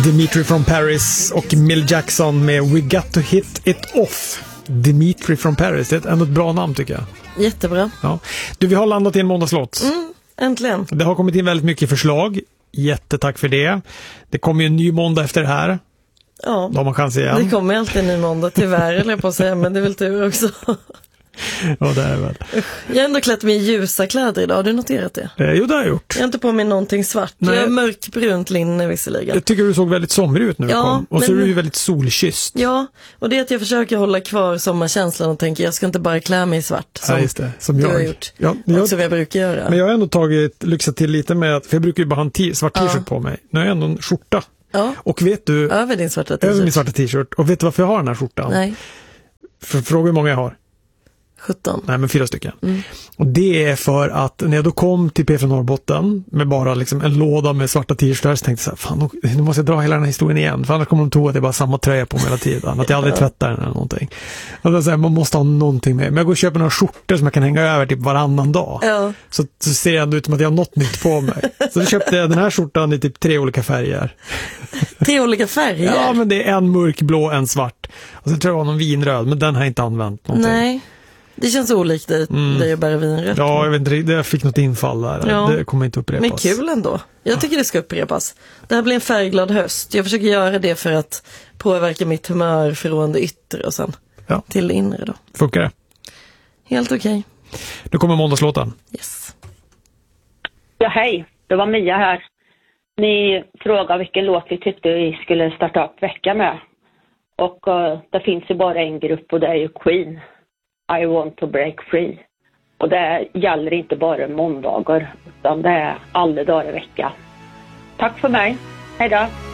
Dimitri from Paris och Mill Jackson med We Got To Hit It Off. Dimitri from Paris, det är ändå ett bra namn tycker jag. Jättebra. Ja. Du, vi har landat i en måndagslåt. Äntligen. Det har kommit in väldigt mycket förslag. Jättetack för det. Det kommer ju en ny måndag efter det här. Ja, då har man chans igen. Det kommer alltid en ny måndag, tyvärr eller på att säga, men det är väl tur också. Ja, det är väl. Jag har ändå klätt mig i ljusa kläder idag, har du noterat det? Jo, det har jag gjort. Jag har inte på mig någonting svart. Nej. Jag har mörkbrunt linne visserligen. Jag tycker du såg väldigt somrig ut när du Ja, kom. Och så är du ju väldigt solkysst. Ja, och det är att jag försöker hålla kvar sommarkänslan och tänker jag ska inte bara klä mig i svart. Som, ja, just det. Som du jag har gjort. Ja, och som jag brukar göra. Men jag har ändå lyxat till lite med att, för jag brukar ju bara ha en svart t-shirt på mig. Nu har jag ändå en skjorta. Ja. Och vet du... Över din svarta t-shirt. Över min svarta t-shirt. Och vet du varför jag har den här skjortan? Nej. Fråga hur många jag har. 17. Nej, men 4 stycken. Och det är för att när jag då kom till P4 Norrbotten med bara liksom en låda med svarta t-shirtar så tänkte jag så här, fan, nu måste jag dra hela den här historien igen. För annars kommer de tro att det är bara samma tröja på mig hela tiden. Att jag aldrig tvättar den eller någonting. Och då säger man måste ha någonting med. Men jag går och köper några skjortor som jag kan hänga över typ varannan dag. Ja. Så ser jag ändå ut som att jag har något nytt på mig. Så då köpte jag den här skjortan i typ 3 olika färger. 3 olika färger? Ja, men det är en mörkblå, en svart. Och så tror jag någon vinröd, men den har jag inte använt någonting. Nej. Det känns olikt dig att bära vinrött. Ja, jag vet inte, jag fick något infall där. Ja. Det kommer inte upprepas. Men kul ändå. Jag tycker det ska upprepas. Det här blir en färgglad höst. Jag försöker göra det för att påverka mitt humör från det yttre och sen till det inre då. Funkar det? Helt okej. Nu kommer måndagslåten. Yes. Ja, hej. Det var Mia här. Ni frågade vilken låt vi tyckte vi skulle starta upp veckan med. Och det finns ju bara en grupp och det är ju Queen. I want to break free. Och det gäller inte bara måndagar utan det är alla dagar i veckan. Tack för mig. Hej då.